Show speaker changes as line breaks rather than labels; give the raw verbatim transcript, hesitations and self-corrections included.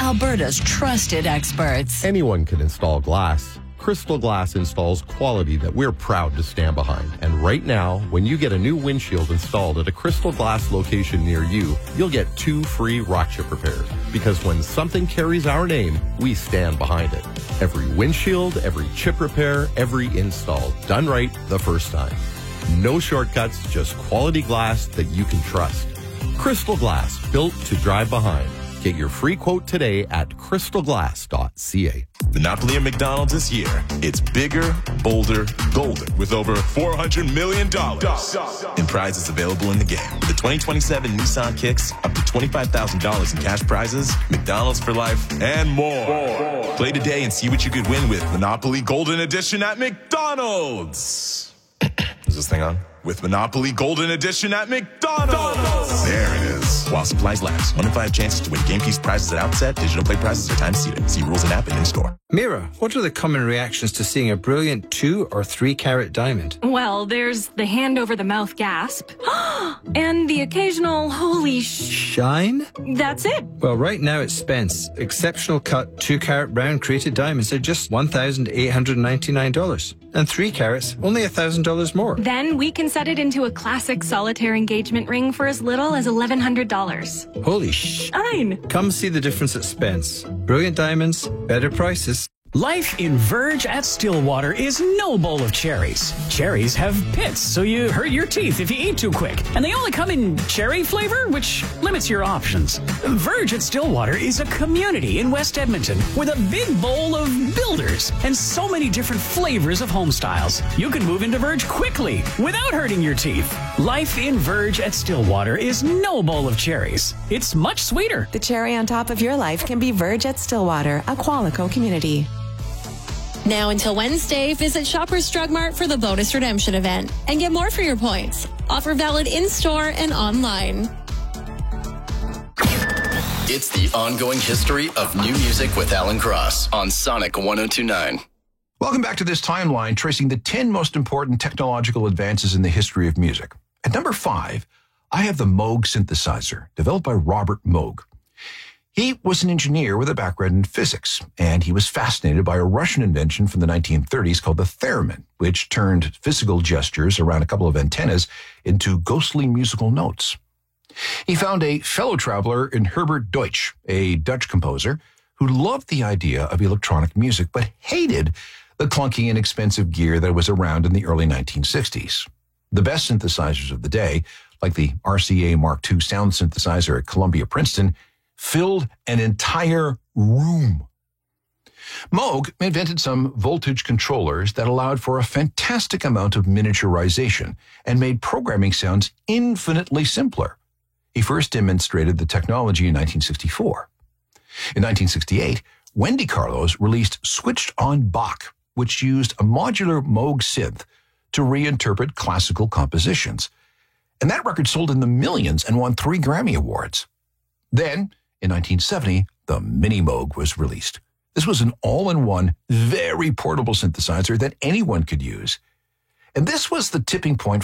Alberta's trusted experts.
Anyone can install glass. Crystal Glass installs quality that we're proud to stand behind. And right now, when you get a new windshield installed at a Crystal Glass location near you, you'll get two free rock chip repairs. Because when something carries our name, we stand behind it. Every windshield, every chip repair, every install, done right the first time. No shortcuts, just quality glass that you can trust. Crystal Glass, built to drive behind. Get your free quote today at crystal glass dot c a.
Monopoly at McDonald's this year. It's bigger, bolder, golden with over four hundred million dollars in prizes available in the game. The twenty twenty-seven Nissan Kicks, up to twenty-five thousand dollars in cash prizes, McDonald's for life, and more. more. Play today and see what you could win with Monopoly Golden Edition at McDonald's. Is this thing on? With Monopoly Golden Edition at McDonald's. There it is. While supplies last. One in five chances to win game piece prizes at outset. Digital play prizes are time seated. See rules and app and in-store.
Mira, what are the common reactions to seeing a brilliant two or three carat diamond?
Well, there's the hand over the mouth gasp. And the occasional holy sh...
Shine?
That's it.
Well, right now at Spence, exceptional cut two carat round created diamonds are just one thousand eight hundred ninety-nine dollars. And three carats, only one thousand dollars more.
Then we can set it into a classic solitaire engagement ring for as little as eleven hundred dollars.
Holy sh...
Fine.
Come see the difference at Spence. Brilliant diamonds, better prices.
Life in Verge at Stillwater is no bowl of cherries. Cherries have pits, so you hurt your teeth if you eat too quick. And they only come in cherry flavor, which limits your options. Verge at Stillwater is a community in West Edmonton with a big bowl of builders and so many different flavors of home styles. You can move into Verge quickly without hurting your teeth. Life in Verge at Stillwater is no bowl of cherries. It's much sweeter.
The cherry on top of your life can be Verge at Stillwater, a Qualico community.
Now until Wednesday, visit Shoppers Drug Mart for the bonus redemption event and get more for your points. Offer valid in-store and online.
It's the ongoing history of new music with Alan Cross on Sonic one oh two point nine.
Welcome back to this timeline tracing the ten most important technological advances in the history of music. At number five, I have the Moog synthesizer, developed by Robert Moog. He was an engineer with a background in physics, and he was fascinated by a Russian invention from the nineteen thirties called the theremin, which turned physical gestures around a couple of antennas into ghostly musical notes. He found a fellow traveler in Herbert Deutsch, a Dutch composer, who loved the idea of electronic music but hated the clunky and expensive gear that was around in the early nineteen sixties. The best synthesizers of the day, like the R C A Mark two sound synthesizer at Columbia Princeton, filled an entire room. Moog invented some voltage controllers that allowed for a fantastic amount of miniaturization and made programming sounds infinitely simpler. He first demonstrated the technology in nineteen sixty-four. In nineteen sixty-eight, Wendy Carlos released Switched on Bach, which used a modular Moog synth to reinterpret classical compositions. And that record sold in the millions and won three Grammy Awards. Then, in nineteen seventy, the Mini Moog was released. This was an all-in-one, very portable synthesizer that anyone could use. And this was the tipping point